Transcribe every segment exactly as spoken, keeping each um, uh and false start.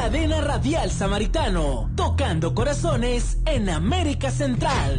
Cadena Radial Samaritano, tocando corazones en América Central.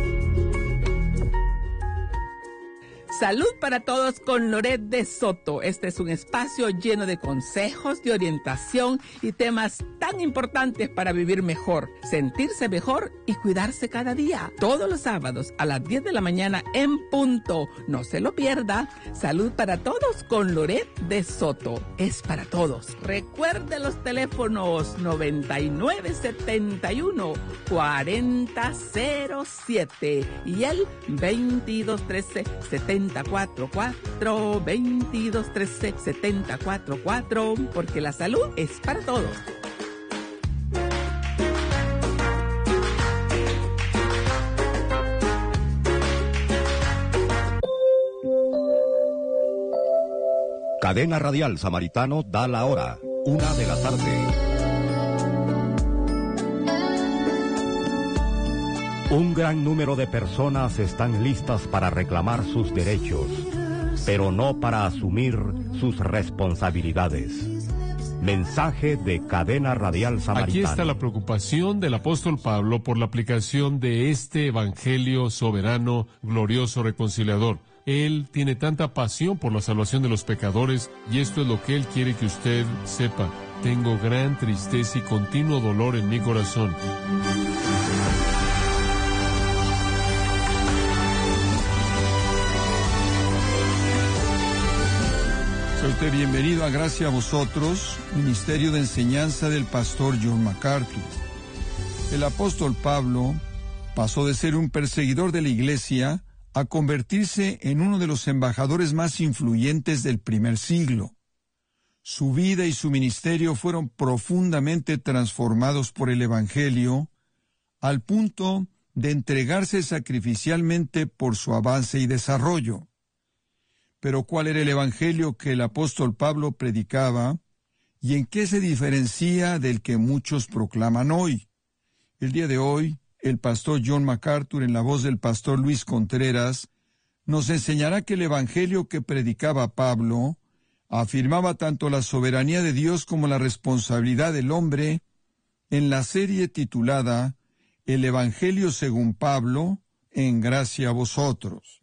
Salud para todos con Loret de Soto. Este es un espacio lleno de consejos, de orientación y temas tan importantes para vivir mejor, sentirse mejor y cuidarse cada día. Todos los sábados a las diez de la mañana en punto. No se lo pierda. Salud para todos con Loret de Soto. Es para todos. Recuerde los teléfonos noventa y nueve setenta y uno cuarenta cero siete y el veintidós trece setenta y cuatro cuatro, veintidós trece setenta y cuatro cuatro, porque la salud es para todos. Cadena Radial Samaritano da la hora, una de la tarde. Un gran número de personas están listas para reclamar sus derechos, pero no para asumir sus responsabilidades. Mensaje de Cadena Radial Samaritano. Aquí está la preocupación del apóstol Pablo por la aplicación de este evangelio soberano, glorioso, reconciliador. Él tiene tanta pasión por la salvación de los pecadores, y esto es lo que él quiere que usted sepa. Tengo gran tristeza y continuo dolor en mi corazón. Sea usted bienvenido a Gracia a Vosotros, Ministerio de Enseñanza del Pastor John MacArthur. El apóstol Pablo pasó de ser un perseguidor de la Iglesia a convertirse en uno de los embajadores más influyentes del primer siglo. Su vida y su ministerio fueron profundamente transformados por el Evangelio, al punto de entregarse sacrificialmente por su avance y desarrollo. Pero ¿cuál era el Evangelio que el apóstol Pablo predicaba y en qué se diferencia del que muchos proclaman hoy? El día de hoy, el pastor John MacArthur, en la voz del pastor Luis Contreras, nos enseñará que el Evangelio que predicaba Pablo afirmaba tanto la soberanía de Dios como la responsabilidad del hombre en la serie titulada El Evangelio según Pablo, en gracia a vosotros.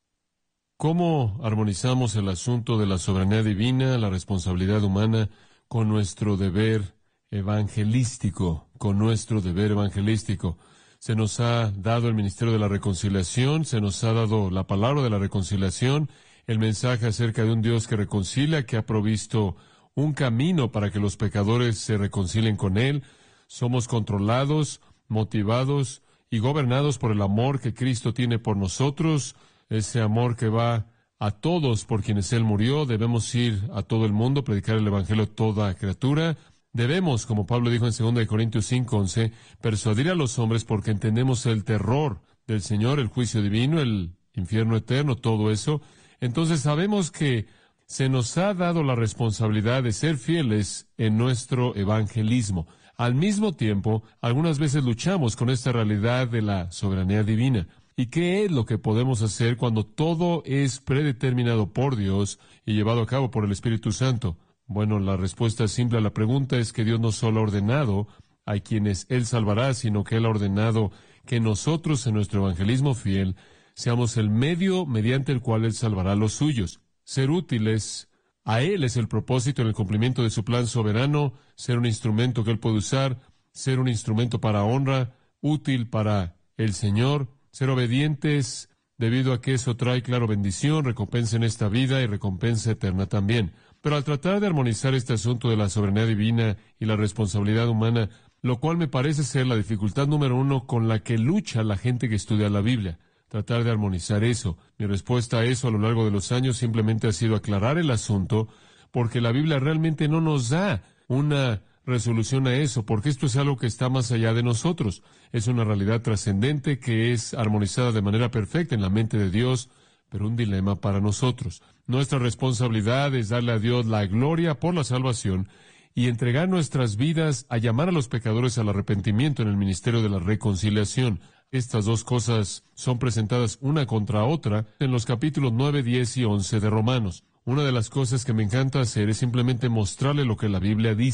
¿Cómo armonizamos el asunto de la soberanía divina, la responsabilidad humana, con nuestro deber evangelístico, con nuestro deber evangelístico? Se nos ha dado el ministerio de la reconciliación, se nos ha dado la palabra de la reconciliación, el mensaje acerca de un Dios que reconcilia, que ha provisto un camino para que los pecadores se reconcilien con Él. Somos controlados, motivados y gobernados por el amor que Cristo tiene por nosotros, ese amor que va a todos por quienes Él murió. Debemos ir a todo el mundo, predicar el Evangelio a toda criatura. Debemos, como Pablo dijo en segunda de Corintios cinco once, persuadir a los hombres porque entendemos el terror del Señor, el juicio divino, el infierno eterno, todo eso. Entonces sabemos que se nos ha dado la responsabilidad de ser fieles en nuestro evangelismo. Al mismo tiempo, algunas veces luchamos con esta realidad de la soberanía divina. ¿Y qué es lo que podemos hacer cuando todo es predeterminado por Dios y llevado a cabo por el Espíritu Santo? Bueno, la respuesta simple a la pregunta es que Dios no solo ha ordenado a quienes Él salvará, sino que Él ha ordenado que nosotros en nuestro evangelismo fiel seamos el medio mediante el cual Él salvará a los suyos. Ser útiles a Él es el propósito en el cumplimiento de su plan soberano, ser un instrumento que Él puede usar, ser un instrumento para honra, útil para el Señor, ser obedientes debido a que eso trae, claro, bendición, recompensa en esta vida y recompensa eterna también. Pero al tratar de armonizar este asunto de la soberanía divina y la responsabilidad humana, lo cual me parece ser la dificultad número uno con la que lucha la gente que estudia la Biblia, tratar de armonizar eso. Mi respuesta a eso a lo largo de los años simplemente ha sido aclarar el asunto, porque la Biblia realmente no nos da una resolución a eso, porque esto es algo que está más allá de nosotros. Es una realidad trascendente que es armonizada de manera perfecta en la mente de Dios, pero un dilema para nosotros. Nuestra responsabilidad es darle a Dios la gloria por la salvación y entregar nuestras vidas a llamar a los pecadores al arrepentimiento en el ministerio de la reconciliación. Estas dos cosas son presentadas una contra otra en los capítulos nueve, diez y once de Romanos. Una de las cosas que me encanta hacer es simplemente mostrarle lo que la Biblia dice.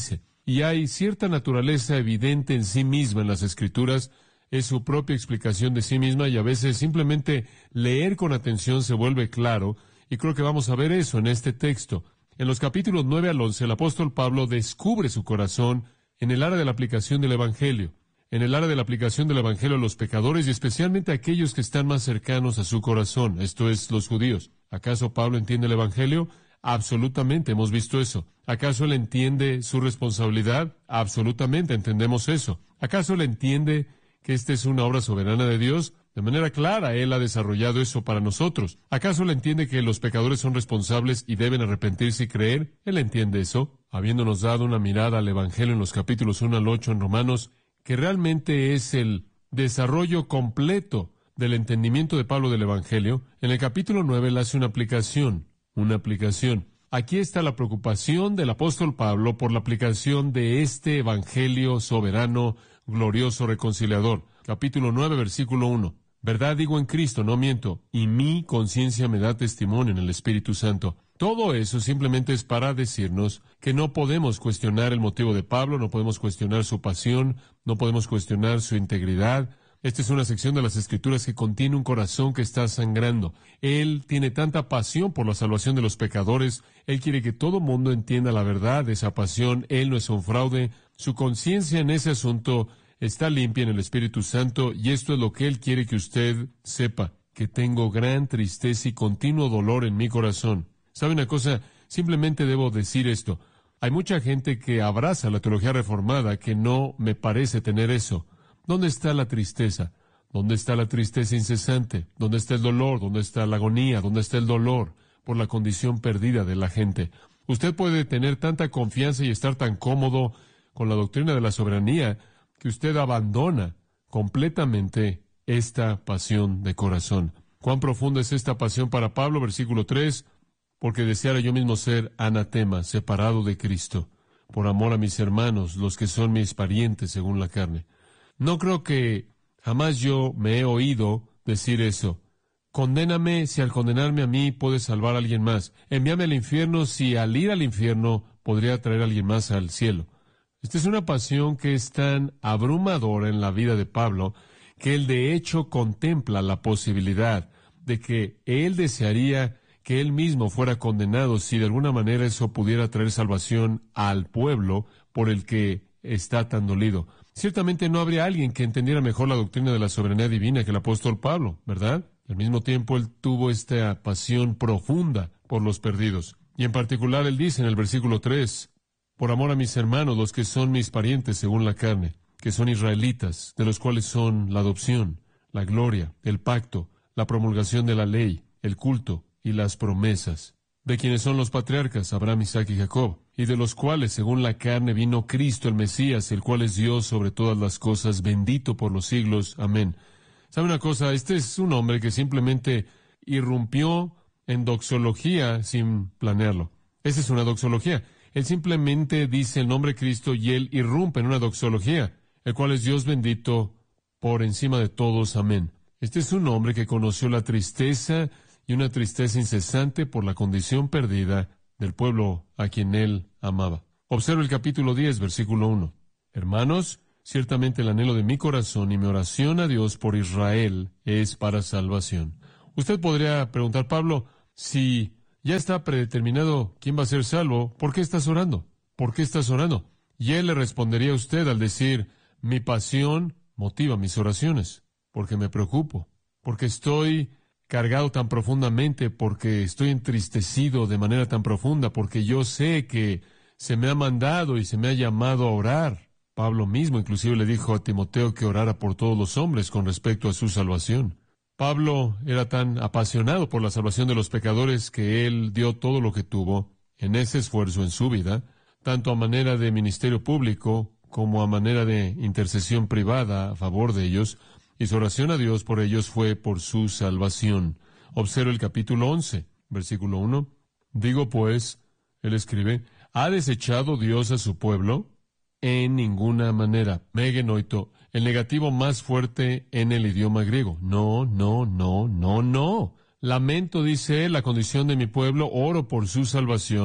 y hay cierta naturaleza evidente en sí misma en las Escrituras, es su propia explicación de sí misma, y a veces simplemente leer con atención se vuelve claro, y creo que vamos a ver eso en este texto. En los capítulos nueve al once, el apóstol Pablo descubre su corazón en el área de la aplicación del Evangelio, en el área de la aplicación del Evangelio a los pecadores y especialmente a aquellos que están más cercanos a su corazón, esto es, los judíos. ¿Acaso Pablo entiende el Evangelio? Absolutamente, hemos visto eso. ¿Acaso él entiende su responsabilidad? Absolutamente, entendemos eso. ¿Acaso él entiende que esta es una obra soberana de Dios? De manera clara, Él ha desarrollado eso para nosotros. ¿Acaso Él entiende que los pecadores son responsables y deben arrepentirse y creer? Él entiende eso, habiéndonos dado una mirada al Evangelio en los capítulos uno al ocho en Romanos, que realmente es el desarrollo completo del entendimiento de Pablo del Evangelio. En el capítulo nueve Él hace una aplicación, una aplicación. Aquí está la preocupación del apóstol Pablo por la aplicación de este Evangelio soberano, glorioso, reconciliador. Capítulo nueve, versículo uno. Verdad digo en Cristo, no miento, y mi conciencia me da testimonio en el Espíritu Santo. Todo eso simplemente es para decirnos que no podemos cuestionar el motivo de Pablo, no podemos cuestionar su pasión, no podemos cuestionar su integridad. Esta es una sección de las Escrituras que contiene un corazón que está sangrando. Él tiene tanta pasión por la salvación de los pecadores. Él quiere que todo mundo entienda la verdad de esa pasión. Él no es un fraude. Su conciencia en ese asunto está limpia en el Espíritu Santo, y esto es lo que Él quiere que usted sepa, que tengo gran tristeza y continuo dolor en mi corazón. ¿Sabe una cosa? Simplemente debo decir esto. Hay mucha gente que abraza la teología reformada que no me parece tener eso. ¿Dónde está la tristeza? ¿Dónde está la tristeza incesante? ¿Dónde está el dolor? ¿Dónde está la agonía? ¿Dónde está el dolor por la condición perdida de la gente? Usted puede tener tanta confianza y estar tan cómodo con la doctrina de la soberanía que usted abandona completamente esta pasión de corazón. ¿Cuán profunda es esta pasión para Pablo? Versículo tres. Porque deseara yo mismo ser anatema, separado de Cristo, por amor a mis hermanos, los que son mis parientes según la carne. No creo que jamás yo me he oído decir eso. Condéname si al condenarme a mí puedes salvar a alguien más. Envíame al infierno si al ir al infierno podría traer a alguien más al cielo. Esta es una pasión que es tan abrumadora en la vida de Pablo que él de hecho contempla la posibilidad de que él desearía que él mismo fuera condenado si de alguna manera eso pudiera traer salvación al pueblo por el que está tan dolido. Ciertamente no habría alguien que entendiera mejor la doctrina de la soberanía divina que el apóstol Pablo, ¿verdad? Al mismo tiempo él tuvo esta pasión profunda por los perdidos. Y en particular él dice en el versículo tres, por amor a mis hermanos, los que son mis parientes según la carne, que son israelitas, de los cuales son la adopción, la gloria, el pacto, la promulgación de la ley, el culto y las promesas, de quienes son los patriarcas, Abraham, Isaac y Jacob, y de los cuales, según la carne, vino Cristo el Mesías, el cual es Dios sobre todas las cosas, bendito por los siglos. Amén. ¿Sabe una cosa? Este es un hombre que simplemente irrumpió en doxología sin planearlo. Esa es una doxología. Él simplemente dice el nombre de Cristo y él irrumpe en una doxología, el cual es Dios bendito por encima de todos. Amén. Este es un hombre que conoció la tristeza y una tristeza incesante por la condición perdida del pueblo a quien él amaba. Observa el capítulo diez, versículo uno. Hermanos, ciertamente el anhelo de mi corazón y mi oración a Dios por Israel es para salvación. Usted podría preguntar, Pablo, si ya está predeterminado quién va a ser salvo, ¿por qué estás orando? ¿Por qué estás orando? Y él le respondería a usted al decir, mi pasión motiva mis oraciones, porque me preocupo, porque estoy cargado tan profundamente, porque estoy entristecido de manera tan profunda, porque yo sé que se me ha mandado y se me ha llamado a orar. Pablo mismo inclusive le dijo a Timoteo que orara por todos los hombres con respecto a su salvación. Pablo era tan apasionado por la salvación de los pecadores que él dio todo lo que tuvo en ese esfuerzo en su vida, tanto a manera de ministerio público como a manera de intercesión privada a favor de ellos, y su oración a Dios por ellos fue por su salvación. Observa el capítulo once, versículo uno. Digo pues, él escribe, ¿ha desechado Dios a su pueblo? En ninguna manera. Megenoito, el negativo más fuerte en el idioma griego. No, no, no, no, no. Lamento, dice él, la condición de mi pueblo, oro por su salvación,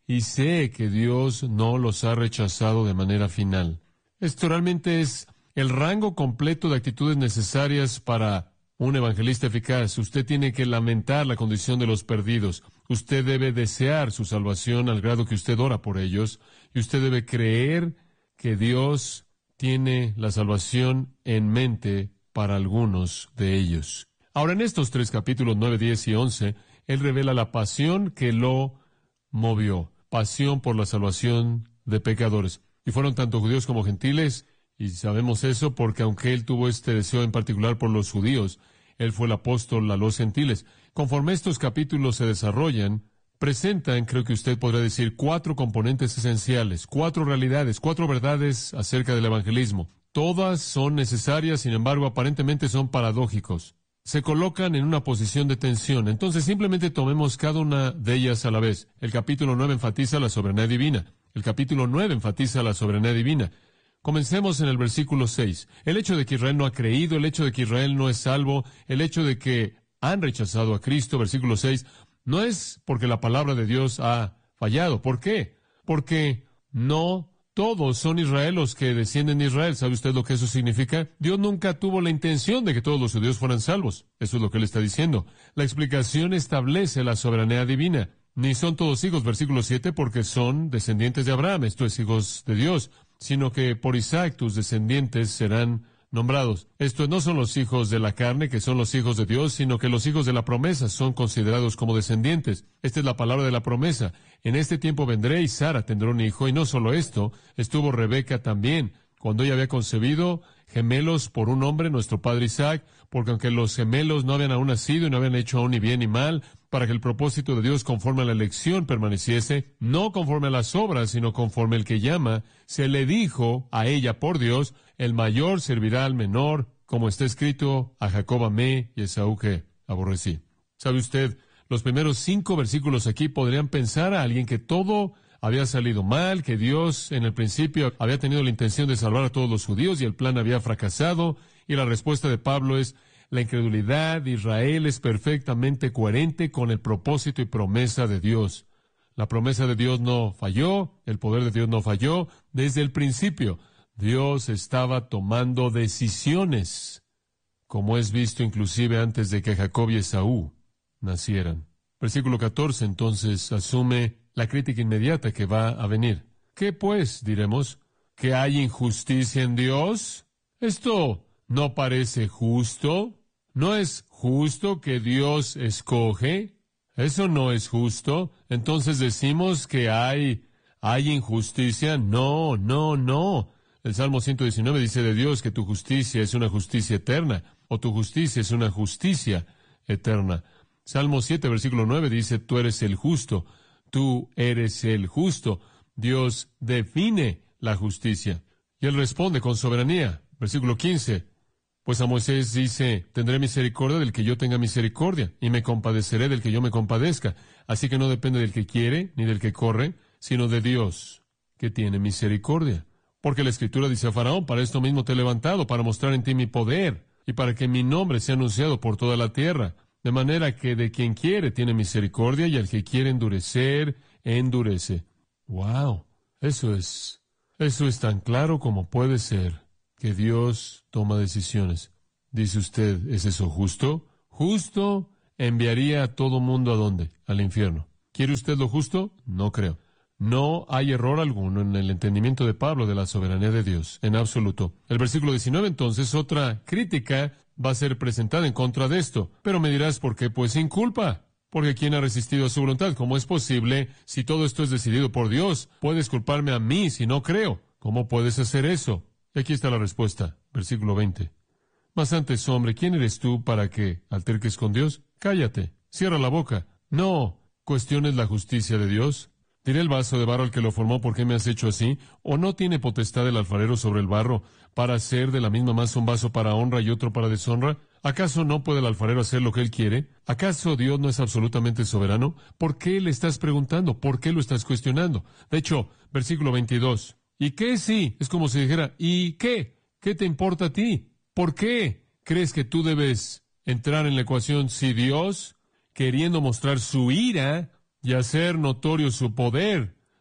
y sé que Dios no los ha rechazado de manera final. Esto realmente es el rango completo de actitudes necesarias para un evangelista eficaz. Usted tiene que lamentar la condición de los perdidos. Usted debe desear su salvación al grado que usted ora por ellos. Y usted debe creer que Dios tiene la salvación en mente para algunos de ellos. Ahora, en estos tres capítulos nueve, diez y once, Él revela la pasión que lo movió. Pasión por la salvación de pecadores. Y fueron tanto judíos como gentiles. Y sabemos eso porque aunque Él tuvo este deseo en particular por los judíos, Él fue el apóstol a los gentiles. Conforme estos capítulos se desarrollan, presentan, creo que usted podría decir, cuatro componentes esenciales, cuatro realidades, cuatro verdades acerca del evangelismo. Todas son necesarias, sin embargo, aparentemente son paradójicos. Se colocan en una posición de tensión. Entonces, simplemente tomemos cada una de ellas a la vez. El capítulo nueve enfatiza la soberanía divina. El capítulo nueve enfatiza la soberanía divina. Comencemos en el versículo seis. El hecho de que Israel no ha creído, el hecho de que Israel no es salvo, el hecho de que han rechazado a Cristo, versículo seis, no es porque la palabra de Dios ha fallado. ¿Por qué? Porque no todos son Israel los que descienden de Israel. ¿Sabe usted lo que eso significa? Dios nunca tuvo la intención de que todos los judíos fueran salvos. Eso es lo que Él está diciendo. La explicación establece la soberanía divina. Ni son todos hijos, versículo siete, porque son descendientes de Abraham, esto es, hijos de Dios, sino que por Isaac tus descendientes serán nombrados. Esto no son los hijos de la carne, que son los hijos de Dios, sino que los hijos de la promesa son considerados como descendientes. Esta es la palabra de la promesa. En este tiempo vendré y Sara tendrá un hijo, y no solo esto, estuvo Rebeca también, cuando ella había concebido gemelos por un hombre, nuestro padre Isaac, porque aunque los gemelos no habían aún nacido y no habían hecho aún ni bien ni mal, para que el propósito de Dios conforme a la elección permaneciese, no conforme a las obras, sino conforme el que llama, se le dijo a ella por Dios, el mayor servirá al menor, como está escrito, a Jacob amé y a Esaú que aborrecí. ¿Sabe usted? Los primeros cinco versículos aquí podrían pensar a alguien que todo había salido mal, que Dios en el principio había tenido la intención de salvar a todos los judíos y el plan había fracasado, y la respuesta de Pablo es, la incredulidad de Israel es perfectamente coherente con el propósito y promesa de Dios. La promesa de Dios no falló, el poder de Dios no falló. Desde el principio, Dios estaba tomando decisiones, como es visto inclusive antes de que Jacob y Esaú nacieran. Versículo catorce, entonces, asume la crítica inmediata que va a venir. ¿Qué pues, diremos? ¿Que hay injusticia en Dios? ¿Esto no parece justo? ¿No es justo que Dios escoge? ¿Eso no es justo? Entonces decimos que hay, hay injusticia. No, no, no. El Salmo ciento diecinueve dice de Dios que tu justicia es una justicia eterna, o tu justicia es una justicia eterna. Salmo siete, versículo nueve dice, tú eres el justo, tú eres el justo. Dios define la justicia. Y Él responde con soberanía. Versículo quince, pues a Moisés dice, tendré misericordia del que yo tenga misericordia, y me compadeceré del que yo me compadezca. Así que no depende del que quiere, ni del que corre, sino de Dios, que tiene misericordia. Porque la Escritura dice a Faraón, para esto mismo te he levantado, para mostrar en ti mi poder, y para que mi nombre sea anunciado por toda la tierra. De manera que de quien quiere tiene misericordia, y al que quiere endurecer, endurece. ¡Wow! Eso es, eso es tan claro como puede ser, que Dios toma decisiones. Dice usted, ¿es eso justo? Justo enviaría a todo mundo ¿a dónde? Al infierno. ¿Quiere usted lo justo? No creo. No hay error alguno en el entendimiento de Pablo de la soberanía de Dios, en absoluto. El versículo diecinueve, entonces, otra crítica va a ser presentada en contra de esto. Pero me dirás, ¿por qué? Pues sin culpa. Porque ¿quién ha resistido a su voluntad? ¿Cómo es posible? Si todo esto es decidido por Dios, puedes culparme a mí si no creo. ¿Cómo puedes hacer eso? Y aquí está la respuesta, versículo veinte. Mas antes, hombre, ¿quién eres tú para que alterques con Dios? Cállate, cierra la boca. No cuestiones la justicia de Dios. ¿Diré el vaso de barro al que lo formó, por qué me has hecho así? ¿O no tiene potestad el alfarero sobre el barro para hacer de la misma masa un vaso para honra y otro para deshonra? ¿Acaso no puede el alfarero hacer lo que él quiere? ¿Acaso Dios no es absolutamente soberano? ¿Por qué le estás preguntando? ¿Por qué lo estás cuestionando? De hecho, versículo veintidós. ¿Y qué sí? Es como si dijera, ¿y qué? ¿Qué te importa a ti? ¿Por qué crees que tú debes entrar en la ecuación si Dios, queriendo mostrar su ira y hacer notorio su poder,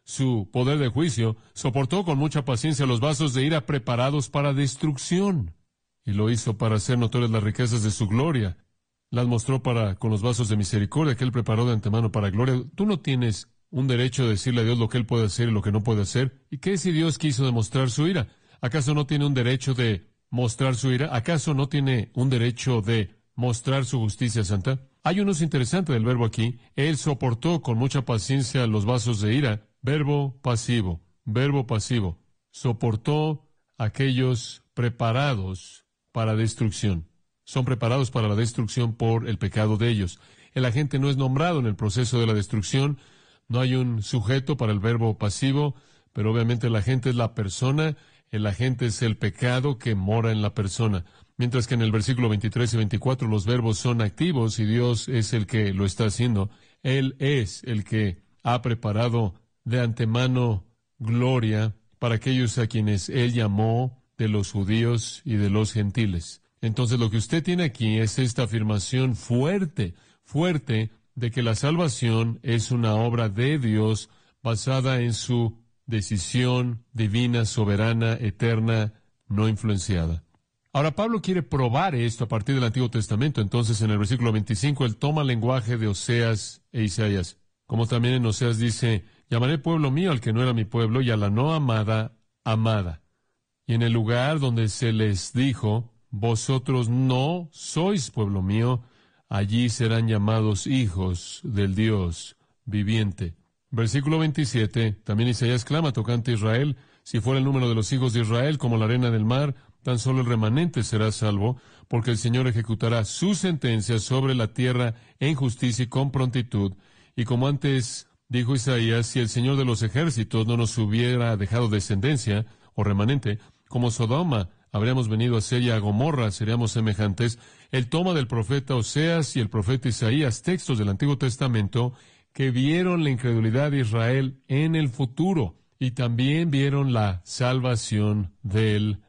su poder de juicio, soportó con mucha paciencia los vasos de ira preparados para destrucción. Y lo hizo para hacer notorias las riquezas de su gloria. Las mostró para con los vasos de misericordia que Él preparó de antemano para gloria. Tú no tienes un derecho de decirle a Dios lo que Él puede hacer y lo que no puede hacer. ¿Y qué si Dios quiso demostrar su ira? ¿Acaso no tiene un derecho de mostrar su ira? ¿Acaso no tiene un derecho de mostrar su justicia santa? Hay un uso interesante del verbo aquí. Él soportó con mucha paciencia los vasos de ira. Verbo pasivo, verbo pasivo. Soportó aquellos preparados para destrucción. Son preparados para la destrucción por el pecado de ellos. El agente no es nombrado en el proceso de la destrucción. No hay un sujeto para el verbo pasivo, pero obviamente el agente es la persona. El agente es el pecado que mora en la persona. Mientras que en el versículo veintitrés y veinticuatro los verbos son activos y Dios es el que lo está haciendo. Él es el que ha preparado de antemano gloria para aquellos a quienes Él llamó de los judíos y de los gentiles. Entonces lo que usted tiene aquí es esta afirmación fuerte, fuerte, de que la salvación es una obra de Dios basada en su decisión divina, soberana, eterna, no influenciada. Ahora, Pablo quiere probar esto a partir del Antiguo Testamento. Entonces, en el versículo veinticinco, él toma el lenguaje de Oseas e Isaías. Como también en Oseas dice, llamaré pueblo mío al que no era mi pueblo, y a la no amada, amada. Y en el lugar donde se les dijo, vosotros no sois pueblo mío, allí serán llamados hijos del Dios viviente. Versículo veintisiete, también Isaías clama tocante a Israel, si fuera el número de los hijos de Israel como la arena del mar, tan solo el remanente será salvo, porque el Señor ejecutará su sentencia sobre la tierra en justicia y con prontitud. Y como antes dijo Isaías, si el Señor de los ejércitos no nos hubiera dejado descendencia o remanente, como Sodoma habríamos venido a ser y a Gomorra seríamos semejantes. Él toma del profeta Oseas y el profeta Isaías textos del Antiguo Testamento que vieron la incredulidad de Israel en el futuro y también vieron la salvación del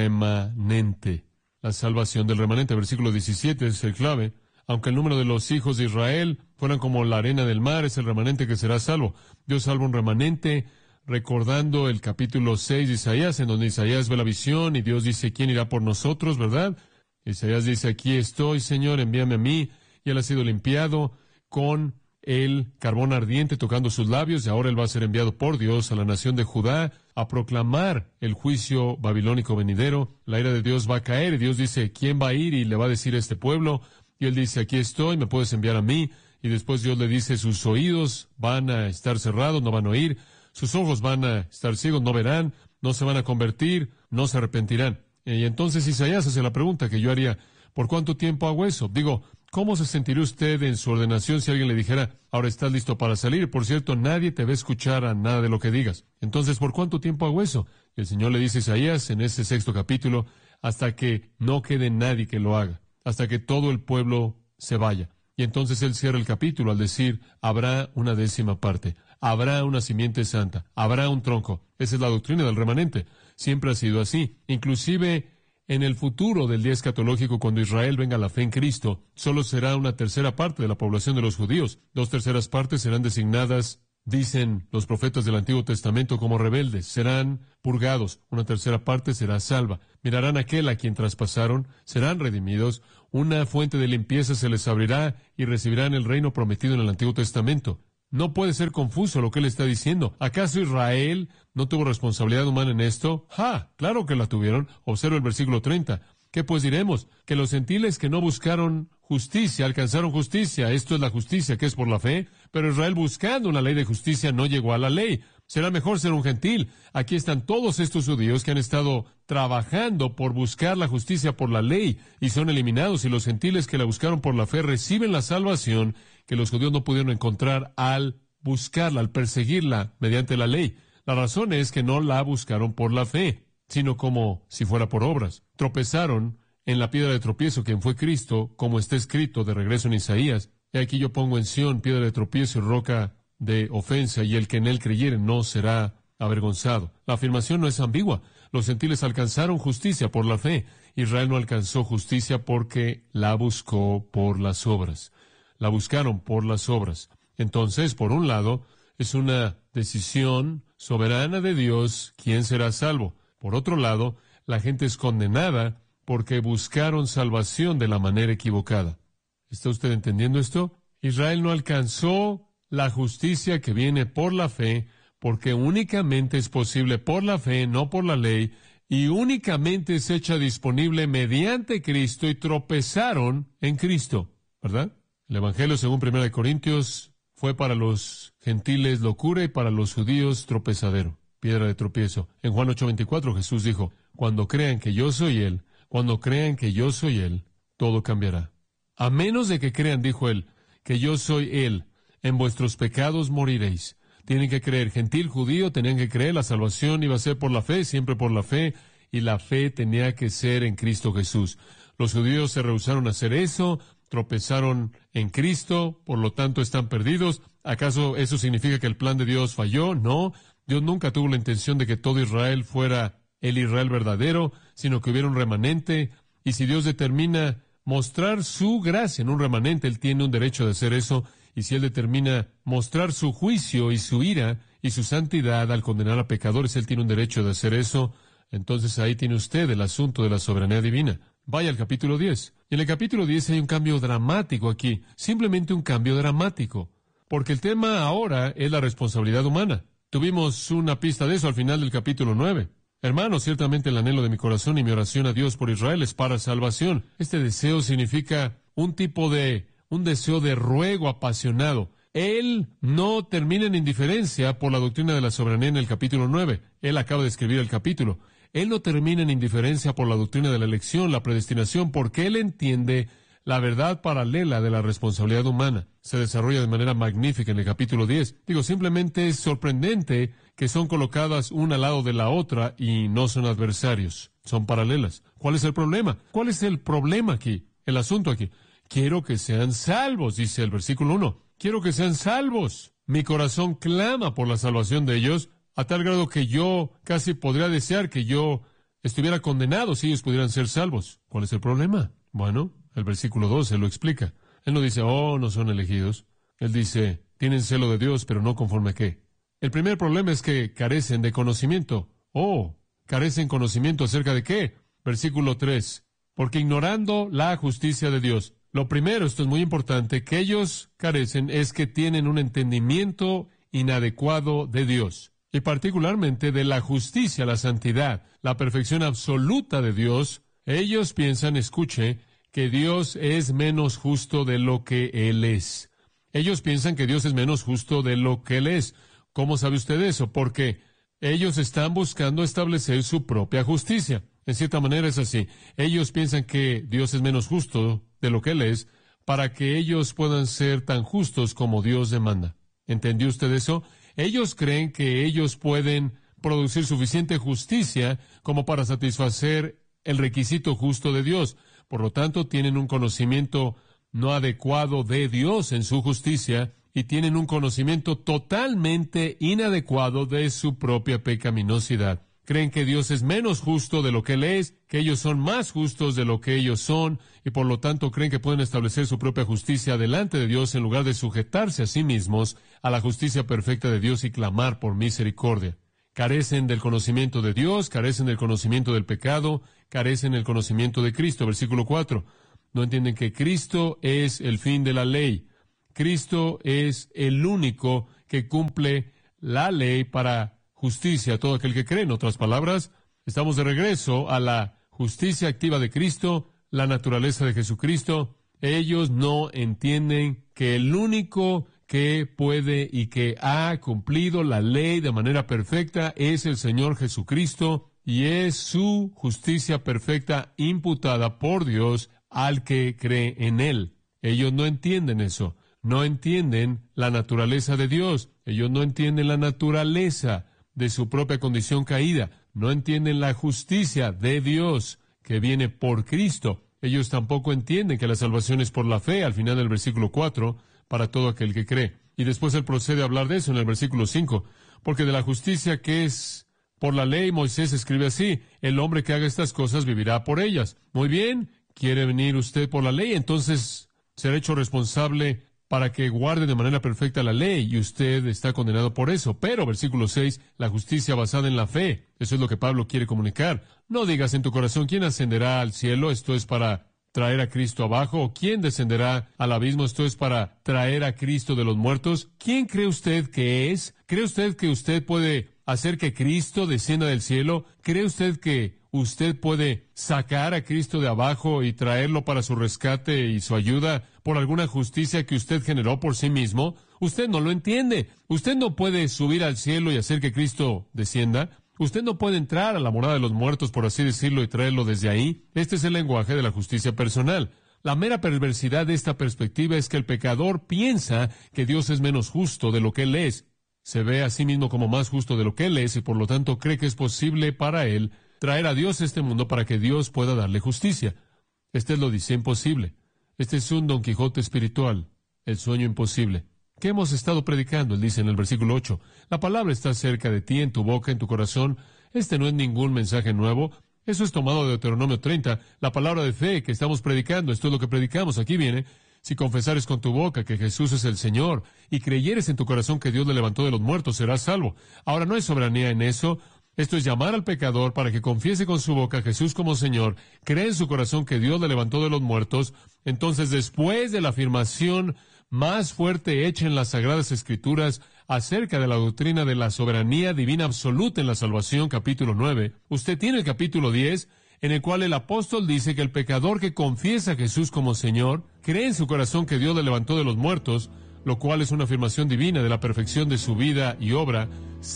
remanente. La salvación del remanente. Versículo diecisiete es el clave. Aunque el número de los hijos de Israel fueran como la arena del mar, es el remanente que será salvo. Dios salva un remanente, recordando el capítulo seis de Isaías, en donde Isaías ve la visión y Dios dice, ¿quién irá por nosotros, verdad? Isaías dice, aquí estoy, Señor, envíame a mí. Y él ha sido limpiado con el carbón ardiente tocando sus labios, y ahora él va a ser enviado por Dios a la nación de Judá a proclamar el juicio babilónico venidero. La ira de Dios va a caer, y Dios dice, ¿quién va a ir? Y le va a decir a este pueblo, y él dice, aquí estoy, me puedes enviar a mí. Y después Dios le dice, sus oídos van a estar cerrados, no van a oír, sus ojos van a estar ciegos, no verán, no se van a convertir, no se arrepentirán. Y entonces Isaías hace la pregunta que yo haría, ¿por cuánto tiempo hago eso? Digo, ¿cómo se sentiría usted en su ordenación si alguien le dijera, ahora estás listo para salir? Por cierto, nadie te va a escuchar a nada de lo que digas. Entonces, ¿por cuánto tiempo hago eso? Y el Señor le dice a Isaías en ese sexto capítulo, hasta que no quede nadie que lo haga, hasta que todo el pueblo se vaya. Y entonces él cierra el capítulo al decir, habrá una décima parte, habrá una simiente santa, habrá un tronco. Esa es la doctrina del remanente. Siempre ha sido así. Inclusive en el futuro del día escatológico, cuando Israel venga a la fe en Cristo, solo será una tercera parte de la población de los judíos. Dos terceras partes serán designadas, dicen los profetas del Antiguo Testamento, como rebeldes. Serán purgados. Una tercera parte será salva. Mirarán a aquel a quien traspasaron, serán redimidos. Una fuente de limpieza se les abrirá y recibirán el reino prometido en el Antiguo Testamento. No puede ser confuso lo que él está diciendo. ¿Acaso Israel no tuvo responsabilidad humana en esto? ¡Ja! Claro que la tuvieron. Observa el versículo treinta. ¿Qué pues diremos? Que los gentiles que no buscaron justicia alcanzaron justicia. Esto es la justicia que es por la fe. Pero Israel, buscando una ley de justicia, no llegó a la ley. Será mejor ser un gentil. Aquí están todos estos judíos que han estado trabajando por buscar la justicia por la ley y son eliminados, y los gentiles que la buscaron por la fe reciben la salvación que los judíos no pudieron encontrar al buscarla, al perseguirla mediante la ley. La razón es que no la buscaron por la fe, sino como si fuera por obras. Tropezaron en la piedra de tropiezo, quien fue Cristo, como está escrito de regreso en Isaías. Y aquí yo pongo en Sión piedra de tropiezo y roca de ofensa, y el que en él creyere no será avergonzado. La afirmación no es ambigua. Los gentiles alcanzaron justicia por la fe. Israel no alcanzó justicia porque la buscó por las obras. La buscaron por las obras. Entonces, por un lado, es una decisión soberana de Dios quién será salvo. Por otro lado, la gente es condenada porque buscaron salvación de la manera equivocada. ¿Está usted entendiendo esto? Israel no alcanzó la justicia que viene por la fe, porque únicamente es posible por la fe, no por la ley, y únicamente es hecha disponible mediante Cristo, y tropezaron en Cristo, ¿verdad? El Evangelio, según primera de Corintios, fue para los gentiles locura y para los judíos tropezadero, piedra de tropiezo. En Juan ocho veinticuatro Jesús dijo, cuando crean que yo soy Él, cuando crean que yo soy Él, todo cambiará. A menos de que crean, dijo Él, que yo soy Él, en vuestros pecados moriréis. Tienen que creer, gentil, judío, tenían que creer, la salvación iba a ser por la fe, siempre por la fe, y la fe tenía que ser en Cristo Jesús. Los judíos se rehusaron a hacer eso, tropezaron en Cristo, por lo tanto están perdidos. ¿Acaso eso significa que el plan de Dios falló? No, Dios nunca tuvo la intención de que todo Israel fuera el Israel verdadero, sino que hubiera un remanente, y si Dios determina mostrar su gracia en un remanente, Él tiene un derecho de hacer eso, y si Él determina mostrar su juicio y su ira y su santidad al condenar a pecadores, Él tiene un derecho de hacer eso. Entonces ahí tiene usted el asunto de la soberanía divina. Vaya al capítulo diez. Y en el capítulo diez hay un cambio dramático aquí, simplemente un cambio dramático, porque el tema ahora es la responsabilidad humana. Tuvimos una pista de eso al final del capítulo nueve. Hermanos, ciertamente el anhelo de mi corazón y mi oración a Dios por Israel es para salvación. Este deseo significa un tipo de, un deseo de ruego apasionado. Él no termina en indiferencia por la doctrina de la soberanía en el capítulo nueve. Él acaba de escribir el capítulo. Él no termina en indiferencia por la doctrina de la elección, la predestinación, porque Él entiende la verdad paralela de la responsabilidad humana. Se desarrolla de manera magnífica en el capítulo diez. Digo, simplemente es sorprendente que son colocadas una al lado de la otra y no son adversarios, son paralelas. ¿Cuál es el problema? ¿Cuál es el problema aquí? El asunto aquí. Quiero que sean salvos, dice el versículo uno. Quiero que sean salvos. Mi corazón clama por la salvación de ellos, a tal grado que yo casi podría desear que yo estuviera condenado si ellos pudieran ser salvos. ¿Cuál es el problema? Bueno, el versículo doce lo explica. Él no dice, oh, no son elegidos. Él dice, tienen celo de Dios, pero no conforme a qué. El primer problema es que carecen de conocimiento. Oh, carecen conocimiento acerca de qué. Versículo tres. Porque ignorando la justicia de Dios. Lo primero, esto es muy importante, que ellos carecen es que tienen un entendimiento inadecuado de Dios. Y particularmente de la justicia, la santidad, la perfección absoluta de Dios. Ellos piensan, escuche, que Dios es menos justo de lo que Él es. Ellos piensan que Dios es menos justo de lo que Él es. ¿Cómo sabe usted eso? Porque ellos están buscando establecer su propia justicia. En cierta manera es así. Ellos piensan que Dios es menos justo de lo que Él es para que ellos puedan ser tan justos como Dios demanda. ¿Entendió usted eso? Ellos creen que ellos pueden producir suficiente justicia como para satisfacer el requisito justo de Dios. Por lo tanto, tienen un conocimiento no adecuado de Dios en su justicia y tienen un conocimiento totalmente inadecuado de su propia pecaminosidad. Creen que Dios es menos justo de lo que Él es, que ellos son más justos de lo que ellos son, y por lo tanto creen que pueden establecer su propia justicia delante de Dios en lugar de sujetarse a sí mismos a la justicia perfecta de Dios y clamar por misericordia. Carecen del conocimiento de Dios, carecen del conocimiento del pecado, carecen del conocimiento de Cristo. Versículo cuatro. No entienden que Cristo es el fin de la ley. Cristo es el único que cumple la ley para justicia a todo aquel que cree. En otras palabras, estamos de regreso a la justicia activa de Cristo, la naturaleza de Jesucristo. Ellos no entienden que el único que puede y que ha cumplido la ley de manera perfecta es el Señor Jesucristo, y es su justicia perfecta imputada por Dios al que cree en Él. Ellos no entienden eso. No entienden la naturaleza de Dios. Ellos no entienden la naturaleza de su propia condición caída. No entienden la justicia de Dios que viene por Cristo. Ellos tampoco entienden que la salvación es por la fe, al final del versículo cuatro, para todo aquel que cree. Y después él procede a hablar de eso en el versículo cinco. Porque de la justicia que es por la ley, Moisés escribe así: el hombre que haga estas cosas vivirá por ellas. Muy bien, ¿quiere venir usted por la ley? Entonces será hecho responsable para que guarde de manera perfecta la ley, y usted está condenado por eso. Pero, versículo seis, la justicia basada en la fe. Eso es lo que Pablo quiere comunicar. No digas en tu corazón, ¿quién ascenderá al cielo? Esto es para traer a Cristo abajo. ¿O quién descenderá al abismo? Esto es para traer a Cristo de los muertos. ¿Quién cree usted que es? ¿Cree usted que usted puede hacer que Cristo descienda del cielo? ¿Cree usted que usted puede sacar a Cristo de abajo y traerlo para su rescate y su ayuda por alguna justicia que usted generó por sí mismo? Usted no lo entiende. Usted no puede subir al cielo y hacer que Cristo descienda. Usted no puede entrar a la morada de los muertos, por así decirlo, y traerlo desde ahí. Este es el lenguaje de la justicia personal. La mera perversidad de esta perspectiva es que el pecador piensa que Dios es menos justo de lo que Él es. Se ve a sí mismo como más justo de lo que Él es y por lo tanto cree que es posible para Él traer a Dios a este mundo para que Dios pueda darle justicia. Este es lo dice imposible. Este es un Don Quijote espiritual, el sueño imposible. ¿Qué hemos estado predicando? Él dice en el versículo ocho, la palabra está cerca de ti, en tu boca, en tu corazón. Este no es ningún mensaje nuevo. Eso es tomado de Deuteronomio treinta, la palabra de fe que estamos predicando. Esto es lo que predicamos. Aquí viene, si confesares con tu boca que Jesús es el Señor y creyeres en tu corazón que Dios le levantó de los muertos, serás salvo. Ahora, no hay soberanía en eso. Esto es llamar al pecador para que confiese con su boca a Jesús como Señor, cree en su corazón que Dios le levantó de los muertos. Entonces, después de la afirmación más fuerte hecha en las Sagradas Escrituras acerca de la doctrina de la soberanía divina absoluta en la salvación, capítulo nueve, usted tiene el capítulo diez, en el cual el apóstol dice que el pecador que confiesa a Jesús como Señor, cree en su corazón que Dios le levantó de los muertos, lo cual es una afirmación divina de la perfección de su vida y obra,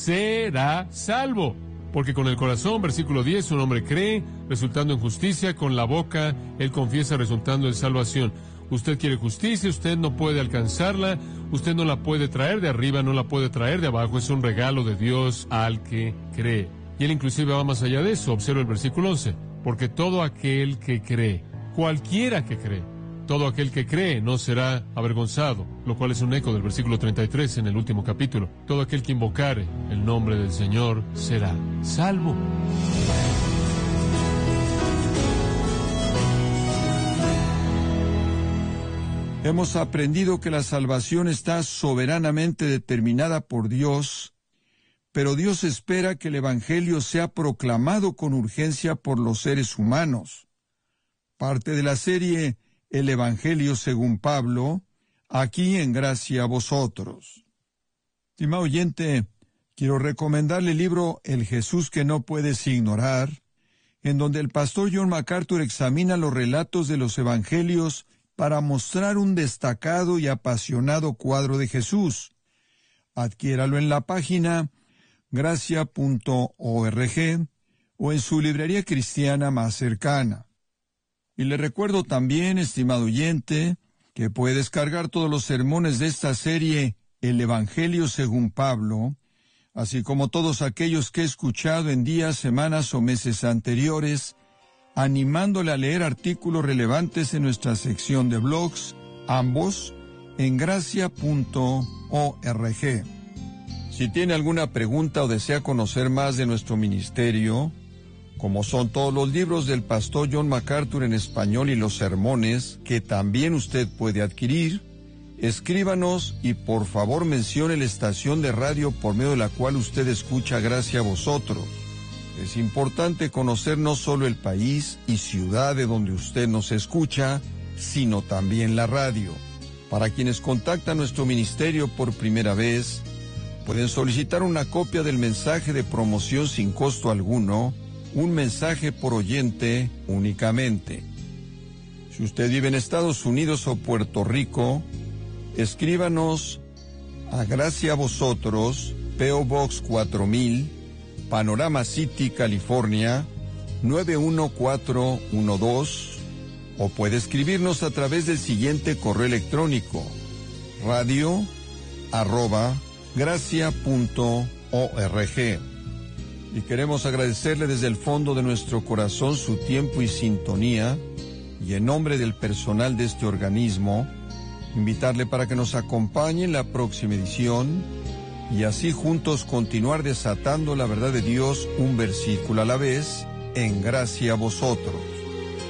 será salvo. Porque con el corazón, versículo diez, un hombre cree, resultando en justicia, con la boca él confiesa, resultando en salvación. Usted quiere justicia, usted no puede alcanzarla, usted no la puede traer de arriba, no la puede traer de abajo, es un regalo de Dios al que cree. Y él inclusive va más allá de eso, observa el versículo once, porque todo aquel que cree, cualquiera que cree, todo aquel que cree no será avergonzado, lo cual es un eco del versículo treinta y tres en el último capítulo. Todo aquel que invocare el nombre del Señor será salvo. Hemos aprendido que la salvación está soberanamente determinada por Dios, pero Dios espera que el Evangelio sea proclamado con urgencia por los seres humanos. Parte de la serie El Evangelio según Pablo, aquí en Gracia a Vosotros. Estimado oyente, quiero recomendarle el libro El Jesús que no puedes ignorar, en donde el pastor John MacArthur examina los relatos de los Evangelios para mostrar un destacado y apasionado cuadro de Jesús. Adquiéralo en la página gracia punto org o en su librería cristiana más cercana. Y le recuerdo también, estimado oyente, que puede descargar todos los sermones de esta serie El Evangelio según Pablo, así como todos aquellos que he escuchado en días, semanas o meses anteriores, animándole a leer artículos relevantes en nuestra sección de blogs, ambos en gracia punto org. Si tiene alguna pregunta o desea conocer más de nuestro ministerio, como son todos los libros del pastor John MacArthur en español y los sermones, que también usted puede adquirir, escríbanos y por favor mencione la estación de radio por medio de la cual usted escucha Gracia a Vosotros. Es importante conocer no solo el país y ciudad de donde usted nos escucha, sino también la radio. Para quienes contactan nuestro ministerio por primera vez, pueden solicitar una copia del mensaje de promoción sin costo alguno, un mensaje por oyente únicamente. Si usted vive en Estados Unidos o Puerto Rico, escríbanos a Gracia a Vosotros, P O Box cuatro mil, Panorama City, California, nueve uno cuatro uno dos, o puede escribirnos a través del siguiente correo electrónico, radio arroba gracia punto org. Y queremos agradecerle desde el fondo de nuestro corazón su tiempo y sintonía, y en nombre del personal de este organismo, invitarle para que nos acompañe en la próxima edición, y así juntos continuar desatando la verdad de Dios un versículo a la vez, en Gracia a Vosotros.